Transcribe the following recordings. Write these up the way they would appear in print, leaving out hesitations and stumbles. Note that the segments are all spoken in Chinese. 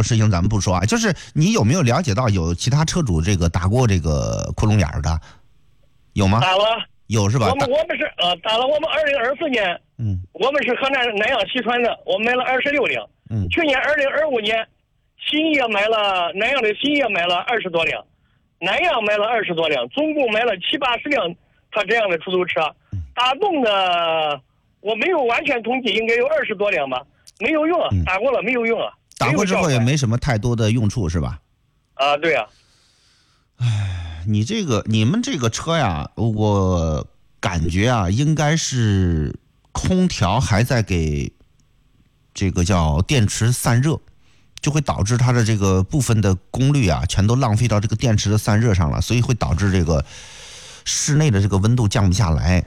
事情咱们不说啊，就是你有没有了解到有其他车主这个打过这个窟窿眼儿的，有吗？ 打了， 有是吧？ 我们是打了，我们2024年，我们是河南南阳西川的，我们买了26辆，去年2025年，南阳的新业买了20多辆，南阳买了20多辆，总共买了70-80辆他这样的出租车，打动的我没有完全统计，应该有20多辆吧，没有用啊，打过了没有用啊， 打过之后也没什么太多的用处是吧？ 啊，对呀。 你们这个车呀，我感觉啊，应该是空调还在给这个叫电池散热，就会导致它的这个部分的功率啊，全都浪费到这个电池的散热上了，所以会导致这个室内的这个温度降不下来。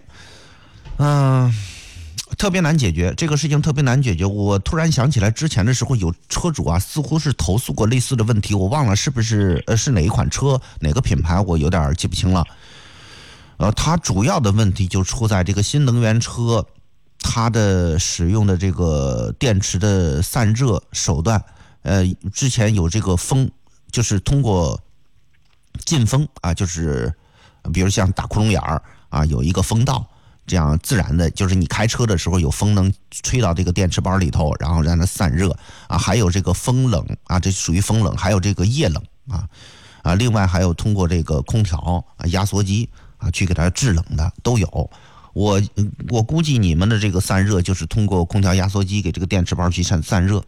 特别难解决，这个事情特别难解决。我突然想起来，之前的时候有车主啊，似乎是投诉过类似的问题，我忘了是不是是哪一款车哪个品牌，我有点记不清了。它主要的问题就出在这个新能源车，它的使用的这个电池的散热手段，之前有这个风，就是通过进风啊，就是比如像打窟窿眼儿啊，有一个风道。这样自然的，就是你开车的时候有风能吹到这个电池包里头，然后让它散热啊。还有这个风冷啊，这属于风冷，还有这个液冷啊。另外还有通过这个空调啊、压缩机啊去给它制冷的都有。我估计你们的这个散热就是通过空调压缩机给这个电池包去散热。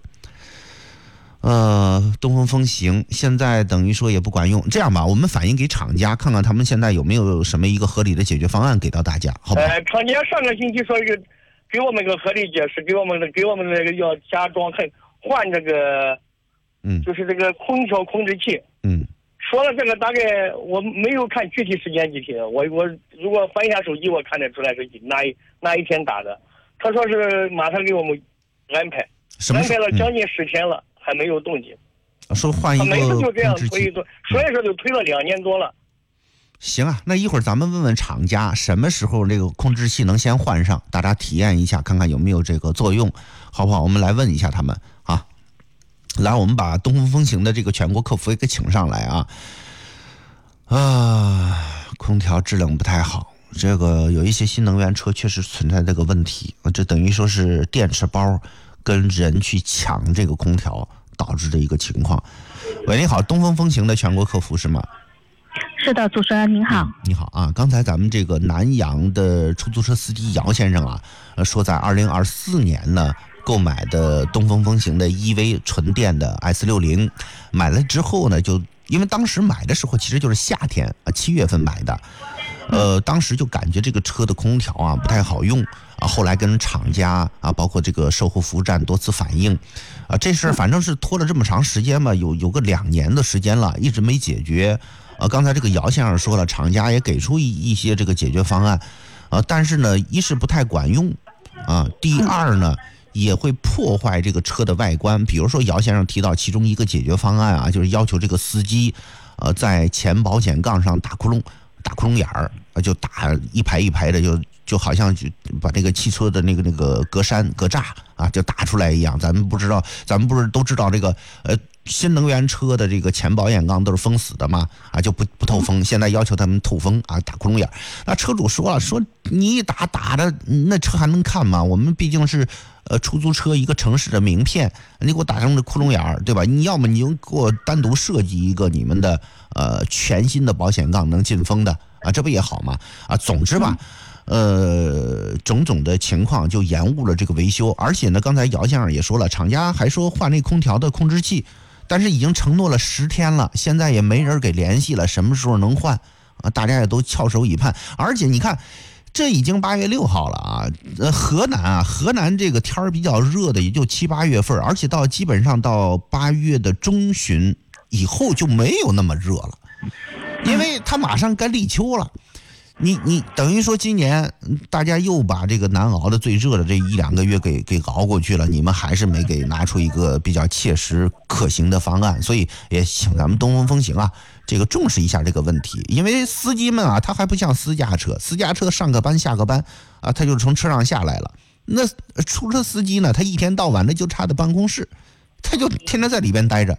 东风风行现在等于说也不管用，这样吧，我们反映给厂家，看看他们现在有没有什么一个合理的解决方案给到大家，好吧？ 厂家上个星期说给我们个合理解释，给我们那个要加装换这个，就是这个空调控制器，说了这个大概我没有看具体时间具体的，我如果翻一下手机，我看得出来是哪一天打的，他说是马上给我们安排了将近10天了。还没有动静， 说换一个每次就这样推一推，所以说就推了2年多了。 行啊，那一会儿咱们问问厂家什么时候这个控制器能先换上，大家体验一下，看看有没有这个作用，好不好？我们来问一下他们啊。来，我们把东风风行的这个全国客服也给请上来空调制冷不太好，这个有一些新能源车确实存在这个问题，这等于说是电池包跟人去抢这个空调导致的一个情况。喂，你好，东风风行的全国客服是吗？ 是的，主持人您好。 你好啊，刚才咱们这个南阳的出租车司机姚先生啊，说在2024年呢购买的东风风行的 EV 纯电的 S60，买了之后呢，就因为当时买的时候其实就是夏天啊，7月份买的。当时就感觉这个车的空调啊不太好用啊，后来跟厂家啊，包括这个售后服务站多次反映啊，这事儿反正是拖了这么长时间吧，有个2年的时间了，一直没解决。刚才这个姚先生说了，厂家也给出一些这个解决方案，但是呢，一是不太管用啊，第二呢也会破坏这个车的外观。比如说姚先生提到其中一个解决方案啊，就是要求这个司机在前保险杠上打窟窿眼儿，就打一排一排的，就好像就把这个汽车的那个格栅啊就打出来一样。咱们不是都知道这个新能源车的这个前保险杠都是封死的嘛，啊就不透风，现在要求他们透风啊，打窟窿眼儿。那车主说了，说你一打的那车还能看吗？我们毕竟是出租车一个城市的名片，你给我打上这窟窿眼儿，对吧？你要么你就给我单独设计一个你们的全新的保险杠能进风的啊，这不也好吗？啊，总之吧。种种的情况就延误了这个维修，而且呢，刚才姚先生也说了，厂家还说换那空调的控制器，但是已经承诺了10天了，现在也没人给联系了，什么时候能换啊？大家也都翘首以盼。而且你看，这已经8月6号了啊，河南这个天儿比较热的，也就7、8月份，而且基本上到8月的中旬以后就没有那么热了，因为它马上该立秋了。你等于说今年大家又把这个难熬的最热的这1-2个月给熬过去了，你们还是没给拿出一个比较切实可行的方案，所以也请咱们东风风行啊，这个重视一下这个问题。因为司机们啊，他还不像私家车上个班下个班啊，他就从车上下来了。那出租车司机呢，他一天到晚的就差在办公室，他就天天在里边待着，